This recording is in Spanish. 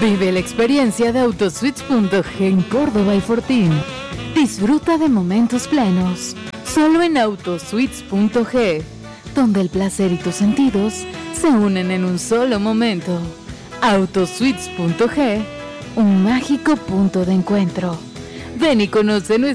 Vive la experiencia de Autosuites.g en Córdoba y Fortín. Disfruta de momentos plenos, solo en Autosuites.g, donde el placer y tus sentidos se unen en un solo momento. Autosuites.g, un mágico punto de encuentro. Ven y conoce nuestra